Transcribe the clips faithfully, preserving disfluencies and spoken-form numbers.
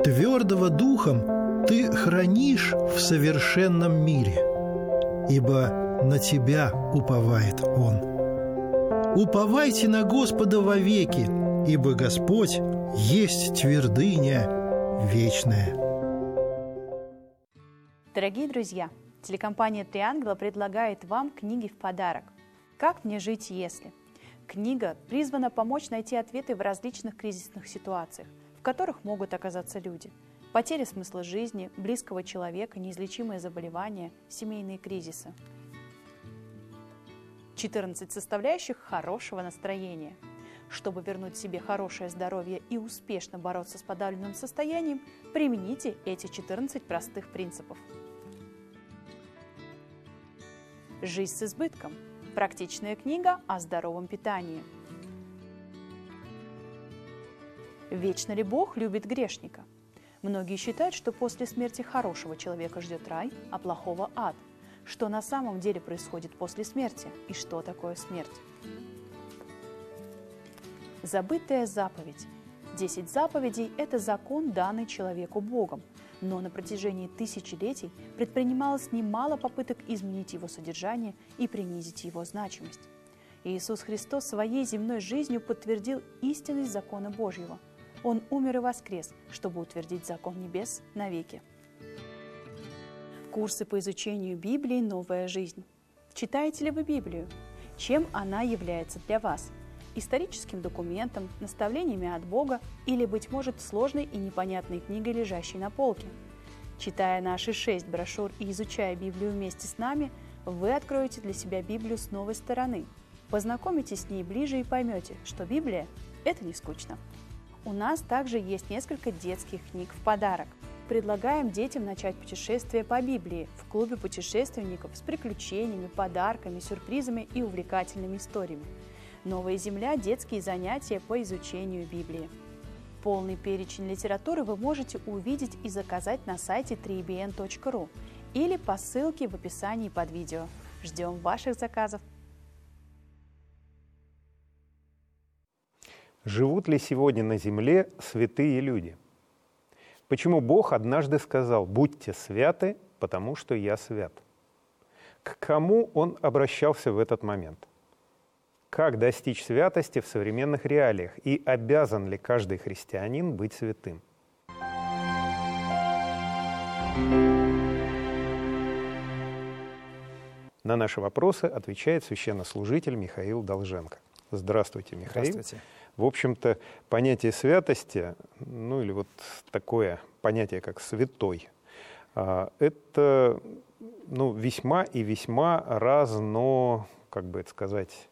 Твердого духом ты хранишь в совершенном мире, ибо на тебя уповает Он. Уповайте на Господа вовеки, ибо Господь есть твердыня вечная. Дорогие друзья, телекомпания «Три ангела» предлагает вам книги в подарок. «Как мне жить, если?». Книга призвана помочь найти ответы в различных кризисных ситуациях, в которых могут оказаться люди. Потеря смысла жизни, близкого человека, неизлечимые заболевания, семейные кризисы. четырнадцать составляющих хорошего настроения. Чтобы вернуть себе хорошее здоровье и успешно бороться с подавленным состоянием, примените эти четырнадцать простых принципов. «Жизнь с избытком». Практичная книга о здоровом питании. Вечно ли Бог любит грешника? Многие считают, что после смерти хорошего человека ждет рай, а плохого ад. Что на самом деле происходит после смерти и что такое смерть? Забытая заповедь. Десять заповедей – это закон, данный человеку Богом, но на протяжении тысячелетий предпринималось немало попыток изменить его содержание и принизить его значимость. Иисус Христос своей земной жизнью подтвердил истинность закона Божьего. Он умер и воскрес, чтобы утвердить закон небес навеки. Курсы по изучению Библии «Новая жизнь». Читаете ли вы Библию? Чем она является для вас? Историческим документом, наставлениями от Бога или, быть может, сложной и непонятной книгой, лежащей на полке? Читая наши шесть брошюр и изучая Библию вместе с нами, вы откроете для себя Библию с новой стороны. Познакомитесь с ней ближе и поймете, что Библия – это не скучно. У нас также есть несколько детских книг в подарок. Предлагаем детям начать путешествие по Библии в клубе путешественников с приключениями, подарками, сюрпризами и увлекательными историями. «Новая земля» – детские занятия по изучению Библии. Полный перечень литературы вы можете увидеть и заказать на сайте три би эн точка ру или по ссылке в описании под видео. Ждем ваших заказов! Живут ли сегодня на земле святые люди? Почему Бог однажды сказал: «Будьте святы, потому что я свят»? К кому Он обращался в этот момент? Как достичь святости в современных реалиях? И обязан ли каждый христианин быть святым? На наши вопросы отвечает священнослужитель Михаил Долженко. Здравствуйте, Михаил. Здравствуйте. В общем-то, понятие святости, ну или вот такое понятие, как святой, это ну, весьма и весьма разно, как бы это сказать,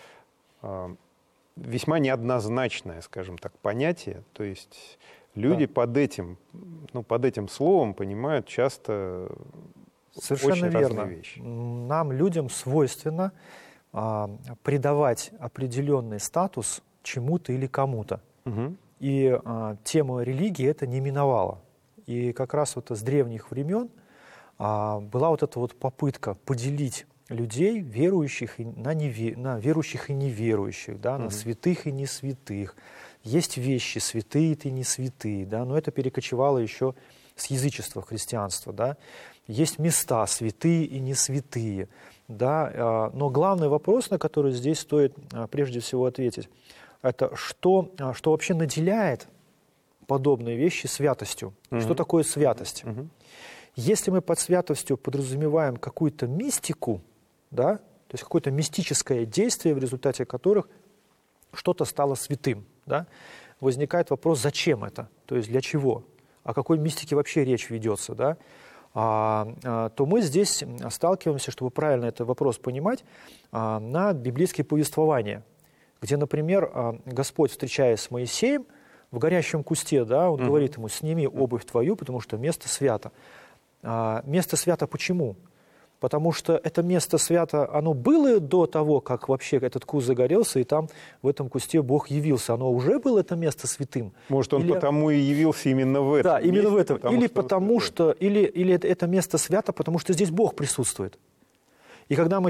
весьма неоднозначное, скажем так, понятие. То есть люди да. под этим, ну, под этим словом понимают часто Совершенно очень верно. разные вещи. Нам, людям, свойственно а, придавать определенный статус чему-то или кому-то. Угу. И а, тема религии это не миновала. И как раз вот с древних времен а, была вот эта вот попытка поделить людей, верующих и на, неве... на верующих и неверующих, да, mm-hmm. на святых и не святых. Есть вещи святые и не святые, да, но это перекочевало еще с язычества в христианство. Да. Есть места святые и не святые. Да, но главный вопрос, на который здесь стоит прежде всего ответить, это что, что вообще наделяет подобные вещи святостью. Mm-hmm. Что такое святость? Mm-hmm. Если мы под святостью подразумеваем какую-то мистику, да, то есть какое-то мистическое действие, в результате которых что-то стало святым, да, возникает вопрос, зачем это, то есть для чего, о какой мистике вообще речь ведется, да, а, а, то мы здесь сталкиваемся, чтобы правильно этот вопрос понимать, а, на библейские повествования, где, например, а, Господь, встречаясь с Моисеем в горящем кусте, да, Он mm-hmm. говорит ему: сними обувь твою, потому что место свято. А, место свято почему? Потому что это место свято, оно было до того, как вообще этот куст загорелся, и там в этом кусте Бог явился. Оно уже было это место святым. Может, он или... потому и явился именно в этом Да, месте, именно в этом. Потому или что потому что, или, или это место свято, потому что здесь Бог присутствует. И когда мы